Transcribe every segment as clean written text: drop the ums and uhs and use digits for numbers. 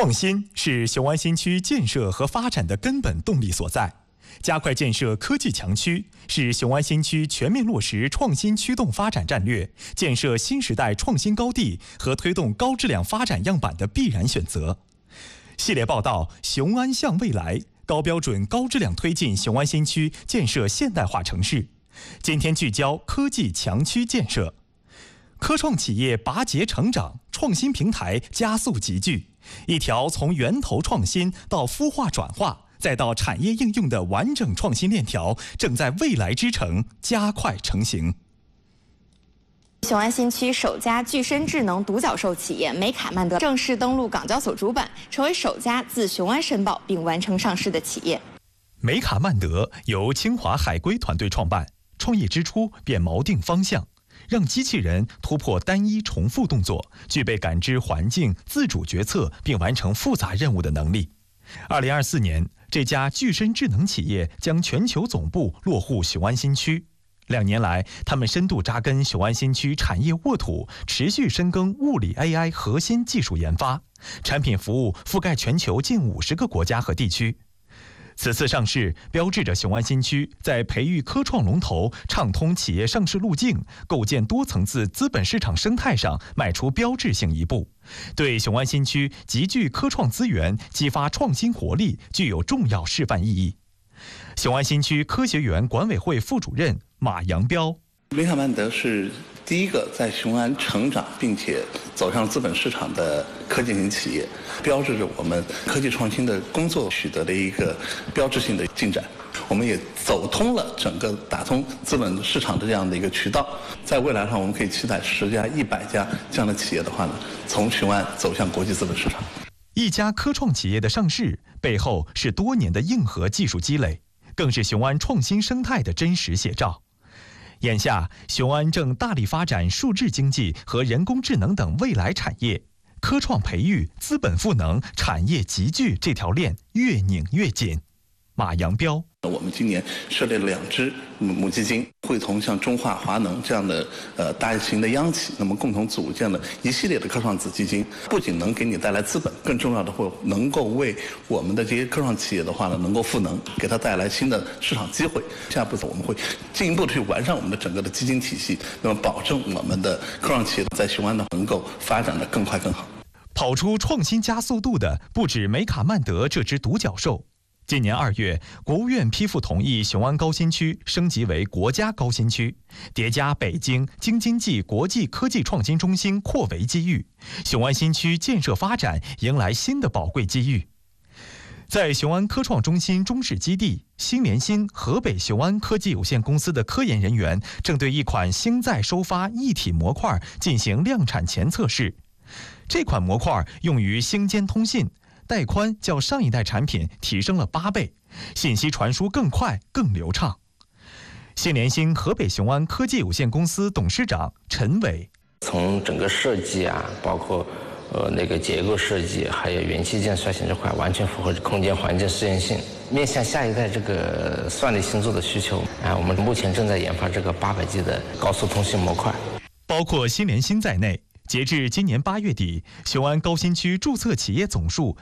创新是雄安新区建设和发展的根本动力所在。加快建设科技强区是雄安新区全面落实创新驱动发展战略、建设新时代创新高地和推动高质量发展样板的必然选择。系列报道《雄安向未来》，高标准、高质量推进雄安新区建设现代化城市。今天聚焦科技强区建设，科创企业拔节成长，创新平台加速集聚，一条从源头创新到孵化转化，再到产业应用的完整创新链条，正在未来之城加快成型。 雄安新区首家具身智能独角兽企业美卡曼德正式登陆港交所主板，成为首家自雄安申报并完成上市的企业。 美卡曼德由清华海归团队创办，创业之初便锚定方向，让机器人突破单一重复动作，具备感知环境、自主决策并完成复杂任务的能力。2024年，这家具身智能企业将全球总部落户雄安新区。2年来，他们深度扎根雄安新区产业沃土，持续深耕物理 AI 核心技术研发，产品服务覆盖全球近50个国家和地区。此次上市标志着雄安新区在培育科创龙头、畅通企业上市路径、构建多层次资本市场生态上迈出标志性一步，对雄安新区集聚科创资源、激发创新活力具有重要示范意义。雄安新区科学园管委会副主任马扬彪： 美卡曼德是第一个在雄安成长并且走向资本市场的科技型企业，标志着我们科技创新的工作取得了一个标志性的进展。我们也走通了整个打通资本市场的这样的一个渠道，在未来上我们可以期待10家、100家这样的企业的话呢，从雄安走向国际资本市场。 一家科创企业的上市背后是多年的硬核技术积累，更是雄安创新生态的真实写照。眼下，雄安正大力发展数字经济和人工智能等未来产业，科创培育、资本赋能、产业集聚这条链越拧越紧。马扬彪： 我们今年设立了2支母基金，会同像中化、华能这样的大型的央企，那么共同组建了一系列的科创子基金，不仅能给你带来资本，更重要的会能够为我们的这些科创企业的话呢，能够赋能，给它带来新的市场机会。下步我们会进一步的去完善我们的整个的基金体系，那么保证我们的科创企业在雄安的能够发展的更快更好。 跑出创新加速度的不止美卡曼德这只独角兽。今年2月，国务院批复同意雄安高新区升级为国家高新区，叠加北京京津冀国际科技创新中心扩围机遇，雄安新区建设发展迎来新的宝贵机遇。在雄安科创中心中试基地，新联新河北雄安科技有限公司的科研人员正对一款星载收发一体模块进行量产前测试。这款模块用于星间通信，带宽较上一代产品提升了8倍，信息传输更快更流畅。新联新河北雄安科技有限公司董事长陈伟： 从整个设计啊，包括结构设计，还有元器件率先这块，完全符合空间环境适应性。面向下一代这个算力星座的需求，我们目前正在研发这个800G 的高速通信模块。 包括新联新在内，截至今年8月底，雄安高新区注册企业总数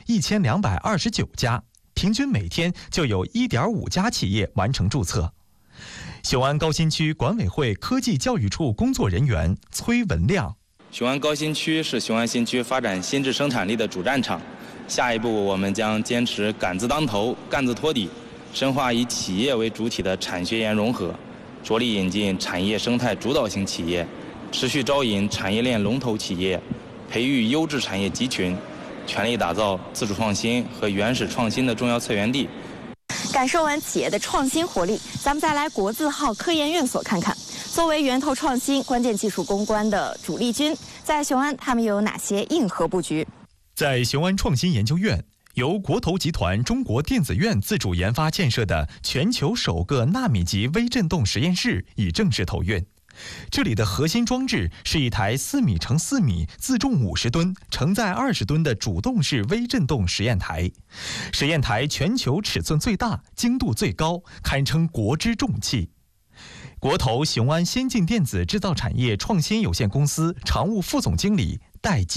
1229家，平均每天就有1.5家企业完成注册。雄安高新区管委会科技教育处工作人员崔文亮： 雄安高新区是雄安新区发展新质生产力的主战场，下一步我们将坚持杆子当头、干子托底，深化以企业为主体的产学研融合，着力引进产业生态主导型企业，持续招引产业链龙头企业，培育优质产业集群，全力打造自主创新和原始创新的重要策源地。 感受完企业的创新活力，咱们再来国字号科研院所看看。作为源头创新、关键技术攻关的主力军，在雄安他们又有哪些硬核布局？ 在雄安创新研究院，由国投集团中国电子院自主研发建设的全球首个纳米级微振动实验室已正式投运。这里的核心装置是一台4米乘4米、自重50吨、承载20吨的主动式微振动实验台。实验台全球尺寸最大、精度最高，堪称国之重器。国投雄安先进电子制造产业创新有限公司常务副总经理戴静：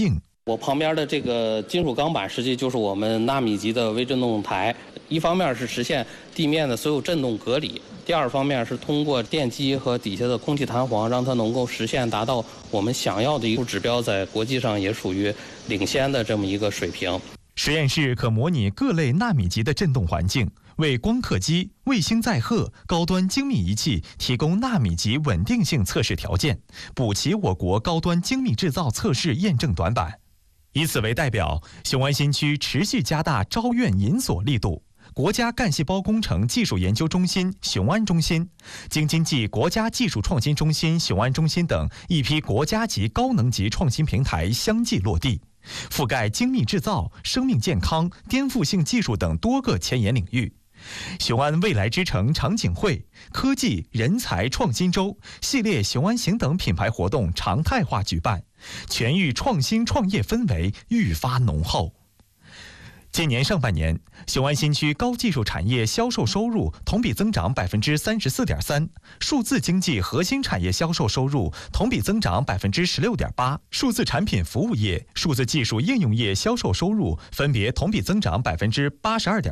我旁边的这个金属钢板，实际就是我们纳米级的微振动台。一方面是实现地面的所有振动隔离，第二方面是通过电机和底下的空气弹簧，让它能够实现达到我们想要的一个指标，在国际上也属于领先的这么一个水平。 实验室可模拟各类纳米级的振动环境，为光刻机、卫星载荷、高端精密仪器提供纳米级稳定性测试条件，补齐我国高端精密制造测试验证短板。以此为代表，雄安新区持续加大招院引所力度。国家干细胞工程技术研究中心雄安中心、京津冀国家技术创新中心雄安中心等一批国家级高能级创新平台相继落地，覆盖精密制造、生命健康、颠覆性技术等多个前沿领域。雄安未来之城场景会、科技人才创新周系列雄安行等品牌活动常态化举办，全域创新创业氛围愈发浓厚。今年上半年，雄安新区高技术产业销售收入同比增长34.3%，数字经济核心产业销售收入同比增长16.8%，数字产品服务业、数字技术应用业销售收入分别同比增长82.4%、